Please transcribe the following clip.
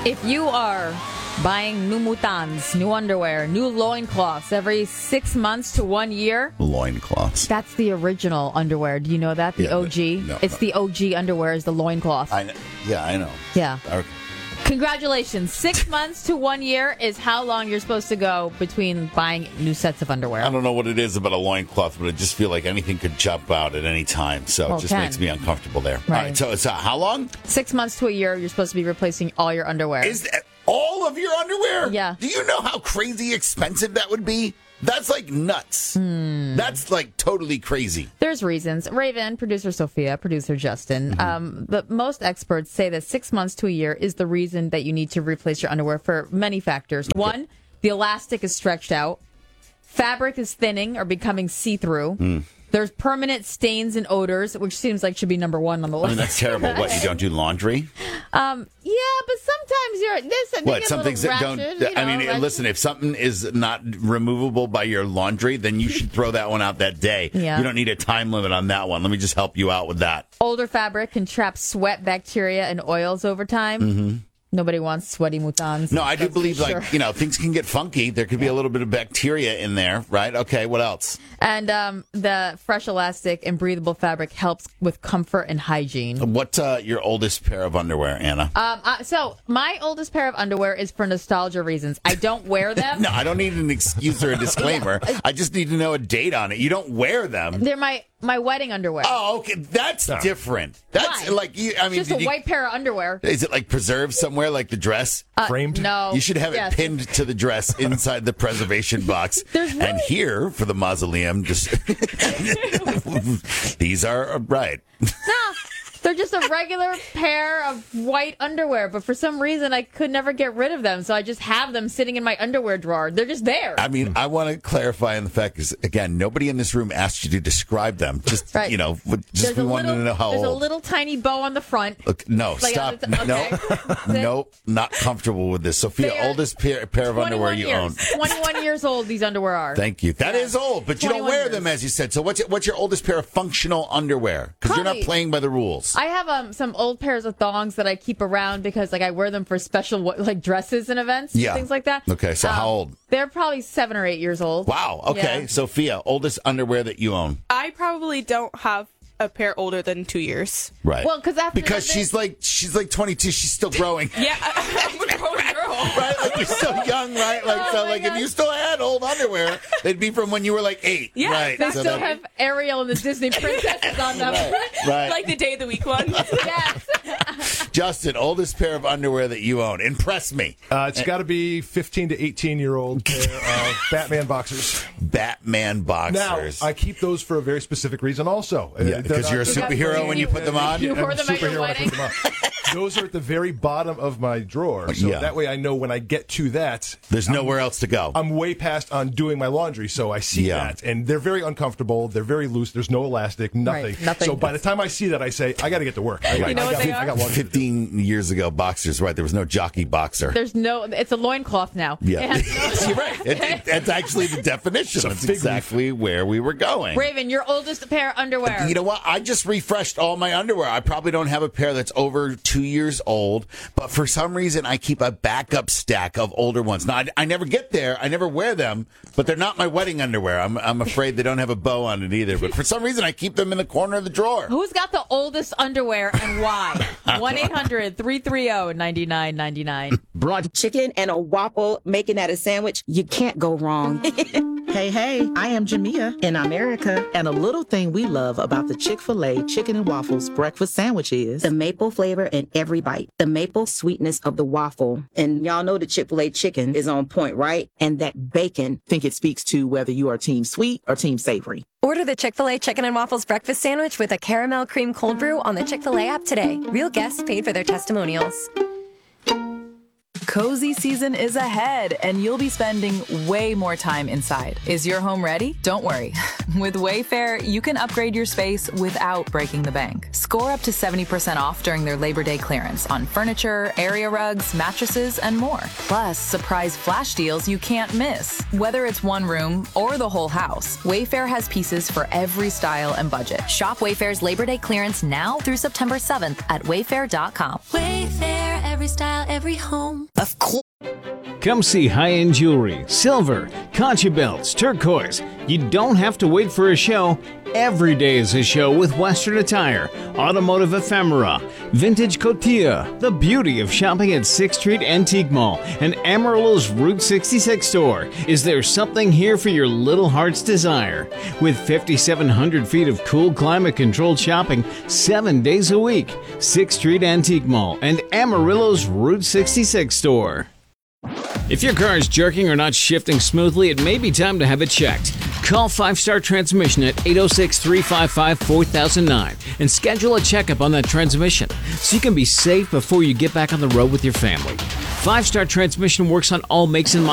If you are buying new mutans, new underwear, new loincloths every 6 months to 1 year. Loincloths. That's the original underwear. Do you know that? The OG? No. It's the OG underwear is the loincloth. I know. Yeah. Okay. Congratulations. 6 months to 1 year is how long you're supposed to go between buying new sets of underwear. I don't know what it is about a loincloth, but I just feel like anything could jump out at any time. So it just makes me uncomfortable there. Right. All right. So it's how long? 6 months to a year, you're supposed to be replacing all your underwear. Is that all of your underwear? Yeah. Do you know how crazy expensive that would be? That's like nuts. That's like totally crazy. There's reasons. Raven, producer Sophia, producer Justin. But most experts say that 6 months to a year is the reason that you need to replace your underwear for many factors. One, the elastic is stretched out. Fabric is thinning or becoming see-through. There's permanent stains and odors, which seems like should be number one on the list. I mean, that's terrible. What, you don't do laundry? Yeah, but sometimes Some things that don't. Listen, if something is not removable by your laundry, then you should throw that one out that day. Yeah. You don't need a time limit on that one. Let me just help you out with that. Older fabric can trap sweat, bacteria, and oils over time. Nobody wants sweaty mutans. No, I do believe, things can get funky. There could be a little bit of bacteria in there, right? Okay, what else? And the fresh elastic and breathable fabric helps with comfort and hygiene. What's your oldest pair of underwear, Anna? So my oldest pair of underwear is for nostalgia reasons. I don't wear them. No, I don't need an excuse or a disclaimer. I just need to know a date on it. You don't wear them. They're my wedding underwear. Oh, okay. That's different. That's Why? Just a white pair of underwear. Is it like preserved somewhere, like the dress? Framed? No. You should have it pinned to the dress inside the preservation box. And here, for the mausoleum, just these are right. No, they're just a regular pair of white underwear, but for some reason I could never get rid of them, so I just have them sitting in my underwear drawer. They're just there. I mean, I want to clarify on the fact is, again, nobody in this room asked you to describe them. Just, right. we wanted to know how There's old. a little tiny bow on the front. Look, no, Like, stop. okay. Nope, not comfortable with this. Sophia, oldest pair of underwear you own. 21 years old these underwear are. Thank you. That is old, but you don't 21 wear years. them, as you said. So what's your oldest pair of functional underwear? Because you're not Probably- playing by the rules. I have some old pairs of thongs that I keep around because I wear them for special dresses and events and things like that. Okay, so how old? They're probably 7 or 8 years old. Wow. Okay, Yeah. Sophia, oldest underwear that you own. I probably don't have a pair older than 2 years. Right. Well, because she's like 22, she's still growing. Yeah, I'm a grown girl. Right? Like you're so young, right? If you still had old underwear, they'd be from when you were like 8. Yeah, right. They still have Ariel and the Disney princesses on them. Right. Like the day of the week one. Yes. Justin, oldest pair of underwear that you own. Impress me. It's got to be 15 to 18-year-old pair of Batman boxers. Batman boxers. Now, I keep those for a very specific reason also. Yeah, because you're a superhero when you put them on? You wore I'm a them at your superhero when I put them on. Those are at the very bottom of my drawer. So that way I know when I get to that, there's nowhere else to go. I'm way past on doing my laundry, so I see that. And they're very uncomfortable. They're very loose. There's no elastic, nothing. Right, nothing. So by the time I see that, I say, I got to get to work. I got laundry. 15 years ago, boxers, right? There was no jockey boxer. It's a loincloth now. Yeah. You're right. That's actually the definition. That's exactly where we were going. Raven, your oldest pair of underwear. You know what? I just refreshed all my underwear. I probably don't have a pair that's over 2 years old, but for some reason I keep a backup stack of older ones. Now, I never get there. I never wear them, but they're not my wedding underwear. I'm afraid they don't have a bow on it either, but for some reason I keep them in the corner of the drawer. Who's got the oldest underwear and why? 1-800-330-9999. Broad chicken and a waffle, making that a sandwich, you can't go wrong. Hey, I am Jamia in America, and a little thing we love about the Chick-fil-A Chicken and Waffles breakfast sandwich is The maple flavor in every bite, the maple sweetness of the waffle. And y'all know the Chick-fil-A chicken is on point, right? And that bacon. I think it speaks to whether you are team sweet or team savory. Order the Chick-fil-A Chicken and Waffles breakfast sandwich with a caramel cream cold brew on the Chick-fil-A app today. Real guests paid for their testimonials. Cozy season is ahead, and you'll be spending way more time inside. Is your home ready? Don't worry. With Wayfair, you can upgrade your space without breaking the bank. Score up to 70% off during their Labor Day clearance on furniture, area rugs, mattresses, and more. Plus, surprise flash deals you can't miss. Whether it's one room or the whole house, Wayfair has pieces for every style and budget. Shop Wayfair's Labor Day clearance now through September 7th at wayfair.com. Wayfair, every style, every home. Of course. Come see high-end jewelry, silver, concha belts, turquoise. You don't have to wait for a show. Every day is a show with Western attire, automotive ephemera, vintage cotilla, the beauty of shopping at 6th Street Antique Mall and Amarillo's Route 66 store. Is there something here for your little heart's desire? With 5,700 feet of cool climate-controlled shopping 7 days a week, 6th Street Antique Mall and Amarillo's Route 66 store. If your car is jerking or not shifting smoothly, it may be time to have it checked. Call 5 Star Transmission at 806-355-4009 and schedule a checkup on that transmission so you can be safe before you get back on the road with your family. 5 Star Transmission works on all makes and models.